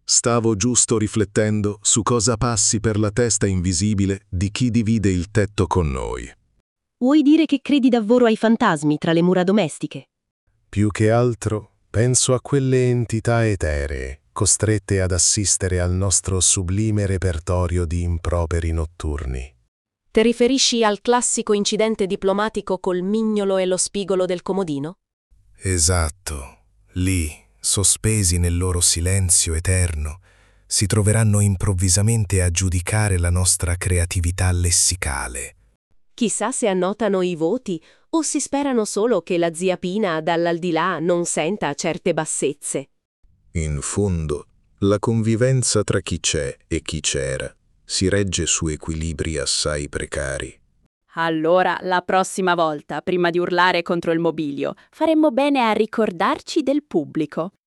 Stavo giusto riflettendo su cosa passi per la testa invisibile di chi divide il tetto con noi. Vuoi dire che credi davvero ai fantasmi tra le mura domestiche? Più che altro, penso a quelle entità eteree, costrette ad assistere al nostro sublime repertorio di improperi notturni. Ti riferisci al classico incidente diplomatico col mignolo e lo spigolo del comodino? Esatto. Lì, sospesi nel loro silenzio eterno, si troveranno improvvisamente a giudicare la nostra creatività lessicale. Chissà se annotano i voti o si sperano solo che la zia Pina dall'aldilà non senta certe bassezze. In fondo, la convivenza tra chi c'è e chi c'era si regge su equilibri assai precari. Allora, la prossima volta, prima di urlare contro il mobilio, faremmo bene a ricordarci del pubblico.